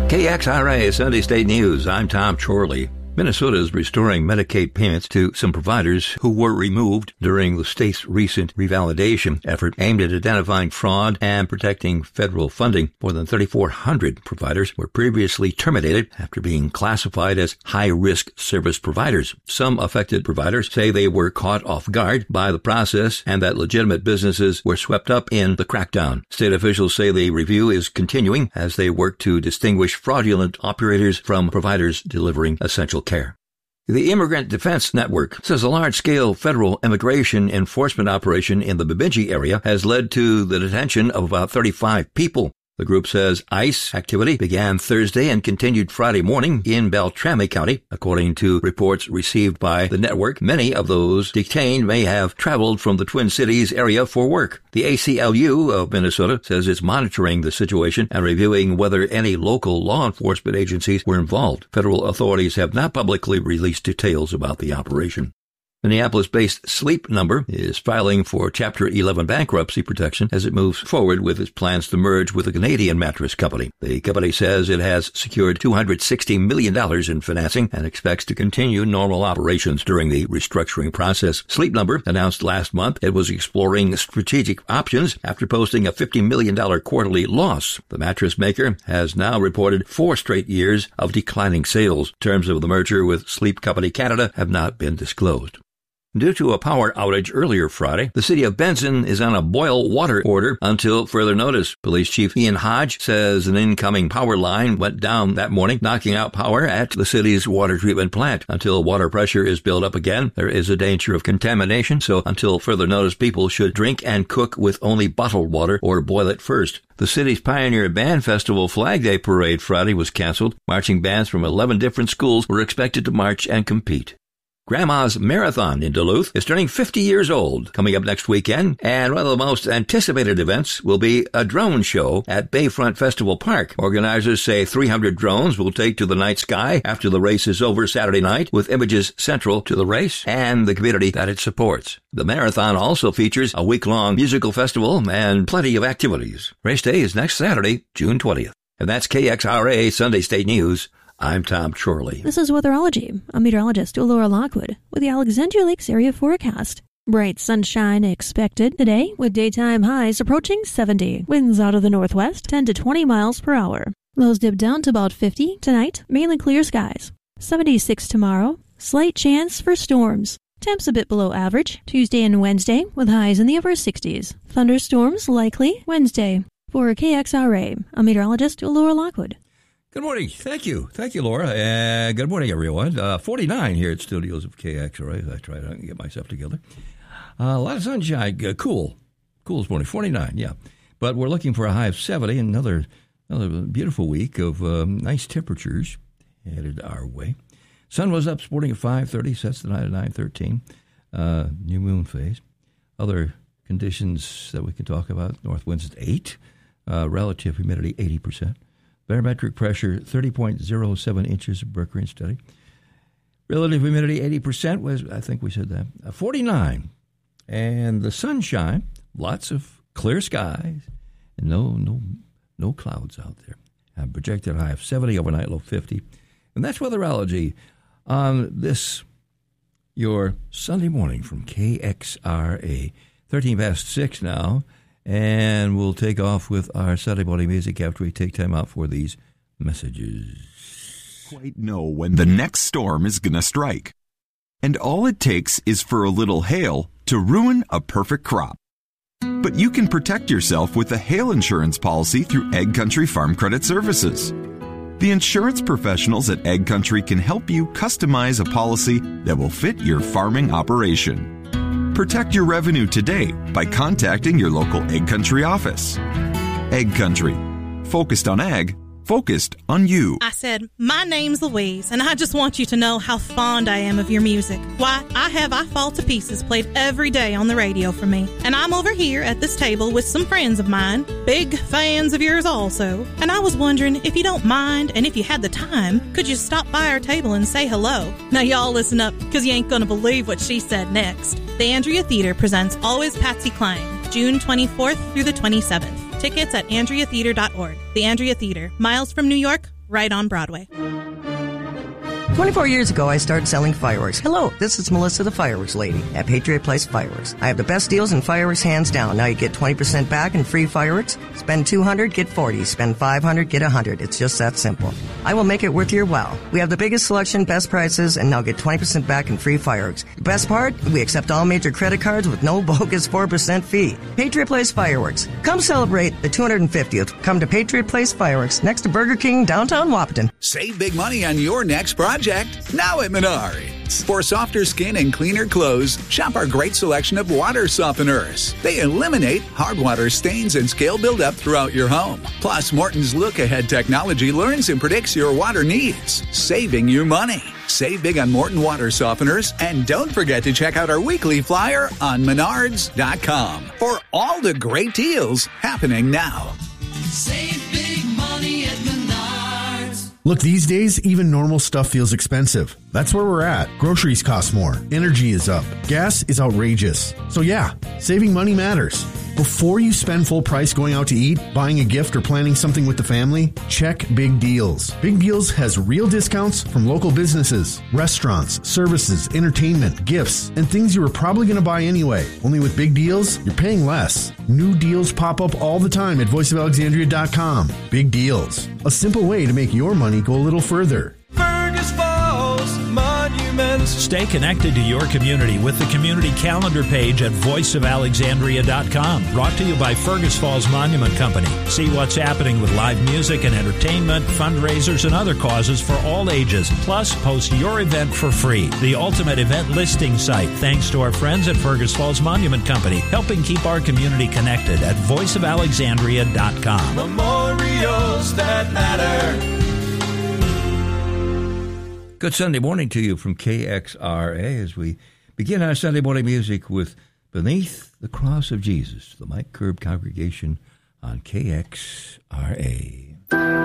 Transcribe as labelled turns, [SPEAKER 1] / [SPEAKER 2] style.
[SPEAKER 1] KXRA Sunday State News. I'm Tom Chorley. Minnesota is restoring Medicaid payments to some providers who were removed during the state's recent revalidation effort aimed at identifying fraud and protecting federal funding. More than 3,400 providers were previously terminated after being classified as high-risk service providers. Some affected providers say they were caught off guard by the process and that legitimate businesses were swept up in the crackdown. State officials say the review is continuing as they work to distinguish fraudulent operators from providers delivering essential care. The Immigrant Defense Network says a large-scale federal immigration enforcement operation in the Bemidji area has led to the detention of about 35 people. The group says ICE activity began Thursday and continued Friday morning in Beltrami County. According to reports received by the network, many of those detained may have traveled from the Twin Cities area for work. The ACLU of Minnesota says it's monitoring the situation and reviewing whether any local law enforcement agencies were involved. Federal authorities have not publicly released details about the operation. Minneapolis-based Sleep Number is filing for Chapter 11 bankruptcy protection as it moves forward with its plans to merge with a Canadian mattress company. The company says it has secured $260 million in financing and expects to continue normal operations during the restructuring process. Sleep Number announced last month it was exploring strategic options after posting a $50 million quarterly loss. The mattress maker has now reported 4 straight years of declining sales. Terms of the merger with Sleep Company Canada have not been disclosed. Due to a power outage earlier Friday, the city of Benson is on a boil water order until further notice. Police Chief Ian Hodge says an incoming power line went down that morning, knocking out power at the city's water treatment plant. Until water pressure is built up again, there is a danger of contamination, so until further notice, people should drink and cook with only bottled water or boil it first. The city's Pioneer Band Festival Flag Day Parade Friday was canceled. Marching bands from 11 different schools were expected to march and compete. Grandma's Marathon in Duluth is turning 50 years old, coming up next weekend, and one of the most anticipated events will be a drone show at Bayfront Festival Park. Organizers say 300 drones will take to the night sky after the race is over Saturday night, with images central to the race and the community that it supports. The marathon also features a week-long musical festival and plenty of activities. Race day is next Saturday, June 20th. And that's KXRA Sunday State News. I'm Tom Chorley.
[SPEAKER 2] This is Weatherology. I'm meteorologist Laura Lockwood with the Alexandria Lakes area forecast. Bright sunshine expected today with daytime highs approaching 70. Winds out of the northwest 10 to 20 miles per hour. Lows dip down to about 50 tonight, mainly clear skies. 76 tomorrow. Slight chance for storms. Temps a bit below average Tuesday and Wednesday with highs in the upper 60s. Thunderstorms likely Wednesday. For KXRA, I'm meteorologist Laura Lockwood.
[SPEAKER 3] Good morning. Thank you. Thank you, Laura. Good morning, everyone. 49 here at studios of KXRA. I try to get myself together. A lot of sunshine. Cool this morning. 49, yeah. But we're looking for a high of 70. Another beautiful week of nice temperatures headed our way. Sun was up sporting at 5:30. Sets the night at 9:13. New moon phase. Other conditions that we can talk about. North winds at 8. Relative humidity 80%. Barometric pressure, 30.07 inches of mercury steady. Relative humidity, 80% was, I think we said that, 49. And the sunshine, lots of clear skies, and no clouds out there. Projected high of 70, overnight low 50. And that's Weatherology on this, your Sunday morning from KXRA. 13 past 6 now. And we'll take off with our Sunday morning music after we take time out for these messages.
[SPEAKER 4] Quite know when the next storm is going to strike. And all it takes is for a little hail to ruin a perfect crop. But you can protect yourself with a hail insurance policy through Ag Country Farm Credit Services. The insurance professionals at Ag Country can help you customize a policy that will fit your farming operation. Protect your revenue today by contacting your local Ag Country office. Ag Country. Focused on ag. Focused on you.
[SPEAKER 5] I said, my name's Louise, and I just want you to know how fond I am of your music. Why, I have I Fall to Pieces played every day on the radio for me. And I'm over here at this table with some friends of mine, big fans of yours also. And I was wondering, if you don't mind, and if you had the time, could you stop by our table and say hello? Now y'all listen up, because you ain't gonna believe what she said next. The Andrea Theater presents Always Patsy Cline, June 24th through the 27th. Tickets at AndreaTheater.org. The Andrea Theater, miles from New York, right on Broadway.
[SPEAKER 6] 24 years ago, I started selling fireworks. Hello, this is Melissa, the fireworks lady at Patriot Place Fireworks. I have the best deals in fireworks, hands down. Now you get 20% back in free fireworks. Spend $200, get $40. Spend $500, get $100. It's just that simple. I will make it worth your while. We have the biggest selection, best prices, and now get 20% back in free fireworks. The best part? We accept all major credit cards with no bogus 4% fee. Patriot Place Fireworks. Come celebrate the 250th. Come to Patriot Place Fireworks, next to Burger King, downtown Wahpeton.
[SPEAKER 7] Save big money on your next project now at Menards. For softer skin and cleaner clothes, shop our great selection of water softeners. They eliminate hard water stains and scale buildup throughout your home. Plus, Morton's look-ahead technology learns and predicts your water needs, saving you money. Save big on Morton water softeners, and don't forget to check out our weekly flyer on Menards.com for all the great deals happening now.
[SPEAKER 8] Save big money at Menards.
[SPEAKER 9] Look, these days, even normal stuff feels expensive. That's where we're at. Groceries cost more. Energy is up. Gas is outrageous. So yeah, saving money matters. Before you spend full price going out to eat, buying a gift, or planning something with the family, check Big Deals. Big Deals has real discounts from local businesses, restaurants, services, entertainment, gifts, and things you were probably going to buy anyway. Only with Big Deals, you're paying less. New deals pop up all the time at voiceofalexandria.com. Big Deals. A simple way to make your money go a little further.
[SPEAKER 10] Fergus Falls Monuments. Stay connected to your community with the community calendar page at voiceofalexandria.com. Brought to you by Fergus Falls Monument Company. See what's happening with live music and entertainment, fundraisers, and other causes for all ages. Plus, post your event for free. The ultimate event listing site, thanks to our friends at Fergus Falls Monument Company, helping keep our community connected at voiceofalexandria.com.
[SPEAKER 8] Memorials that matter.
[SPEAKER 1] Good Sunday morning to you from KXRA as we begin our Sunday morning music with Beneath the Cross of Jesus, the Mike Curb Congregation on KXRA.